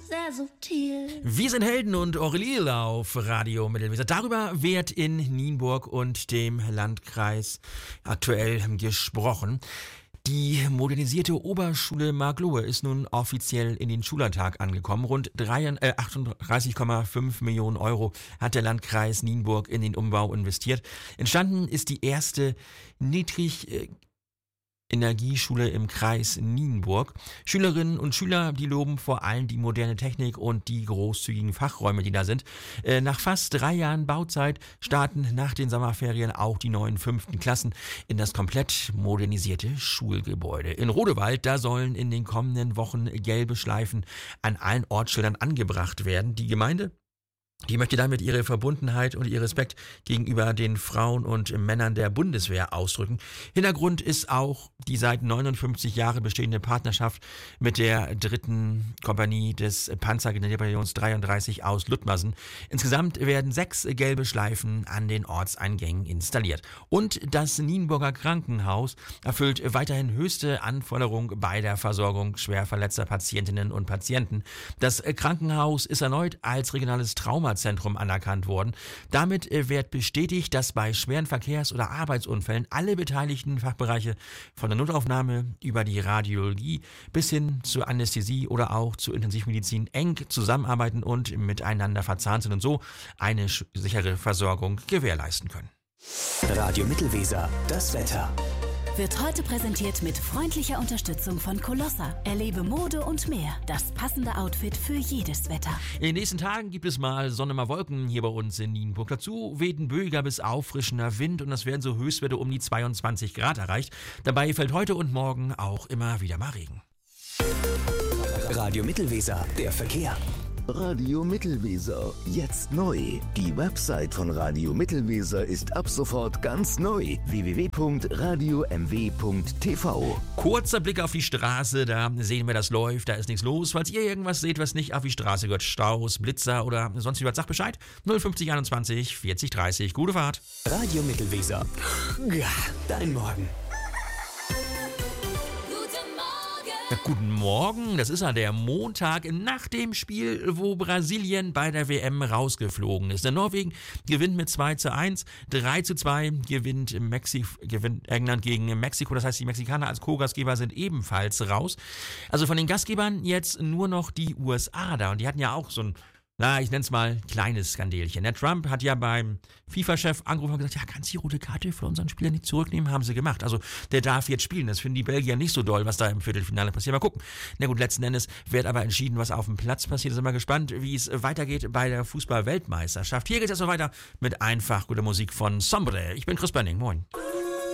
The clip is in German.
sehr subtil. Wir sind Helden und Aurelie auf Radio Mittelweser. Darüber wird in Nienburg und dem Landkreis aktuell gesprochen. Die modernisierte Oberschule Marklohe ist nun offiziell in den Schulalltag angekommen. Rund 38,5 Millionen Euro hat der Landkreis Nienburg in den Umbau investiert. Entstanden ist die erste Niedrigenergieschule im Kreis Nienburg. Schülerinnen und Schüler, die loben vor allem die moderne Technik und die großzügigen Fachräume, die da sind. Nach fast 3 Jahren Bauzeit starten nach den Sommerferien auch die neuen 5. Klassen in das komplett modernisierte Schulgebäude. In Rodewald, da sollen in den kommenden Wochen gelbe Schleifen an allen Ortsschildern angebracht werden. Die Gemeinde, die möchte damit ihre Verbundenheit und ihr Respekt gegenüber den Frauen und Männern der Bundeswehr ausdrücken. Hintergrund ist auch die seit 59 Jahren bestehende Partnerschaft mit der 3. Kompanie des Panzergrenadierbataillons 33 aus Ludmersen. Insgesamt werden 6 gelbe Schleifen an den Ortseingängen installiert. Und das Nienburger Krankenhaus erfüllt weiterhin höchste Anforderungen bei der Versorgung schwer verletzter Patientinnen und Patienten. Das Krankenhaus ist erneut als regionales Traumazentrum anerkannt worden. Damit wird bestätigt, dass bei schweren Verkehrs- oder Arbeitsunfällen alle beteiligten Fachbereiche von der Notaufnahme über die Radiologie bis hin zur Anästhesie oder auch zur Intensivmedizin eng zusammenarbeiten und miteinander verzahnt sind und so eine sichere Versorgung gewährleisten können. Radio Mittelweser, das Wetter. Wird heute präsentiert mit freundlicher Unterstützung von Colossa. Erlebe Mode und mehr. Das passende Outfit für jedes Wetter. In den nächsten Tagen gibt es mal Sonne, mal Wolken hier bei uns in Nienburg. Dazu weht ein böiger bis auffrischender Wind und es werden so Höchstwerte um die 22 Grad erreicht. Dabei fällt heute und morgen auch immer wieder mal Regen. Radio Mittelweser, der Verkehr. Radio Mittelweser, jetzt neu. Die Website von Radio Mittelweser ist ab sofort ganz neu. www.radiomw.tv. Kurzer Blick auf die Straße, da sehen wir, das läuft, da ist nichts los. Falls ihr irgendwas seht, was nicht auf die Straße gehört, Staus, Blitzer oder sonst was, sagt Bescheid. 050 21 40 30. Gute Fahrt. Radio Mittelweser. Ja, dein Morgen. Ja, guten Morgen, das ist ja der Montag nach dem Spiel, wo Brasilien bei der WM rausgeflogen ist. Der Norwegen gewinnt mit 2:1, 3:2 gewinnt England gegen Mexiko. Das heißt, die Mexikaner als Co-Gastgeber sind ebenfalls raus. Also von den Gastgebern jetzt nur noch die USA da und die hatten ja auch so ein, ich nenne es mal kleines Skandelchen. Der Trump hat ja beim FIFA-Chef angerufen und gesagt, ja, kannst du die rote Karte für unseren Spieler nicht zurücknehmen? Haben sie gemacht. Also der darf jetzt spielen. Das finden die Belgier nicht so doll, was da im Viertelfinale passiert. Mal gucken. Na gut, letzten Endes wird aber entschieden, was auf dem Platz passiert. Sind wir gespannt, wie es weitergeht bei der Fußball-Weltmeisterschaft. Hier geht es erstmal weiter mit einfach guter Musik von Sombre. Ich bin Chris Benning. Moin.